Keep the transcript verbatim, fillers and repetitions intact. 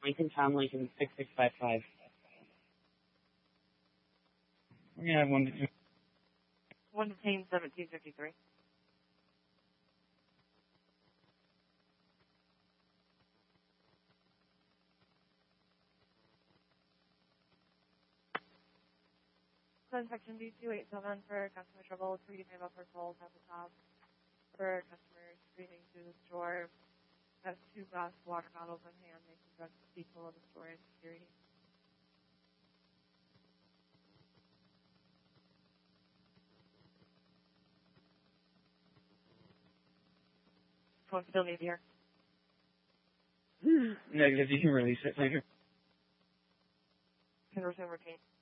Lincoln Tom Lincoln six six five five. We're gonna have one to two. One detained seventeen fifty three. Code section B two eight seven for customer trouble, three five upper calls at the top for customers screaming through the store. Has two glass water bottles in hand, making drugs people of the store and security. Phone still need here. Negative, you can release it later. Can resume routine.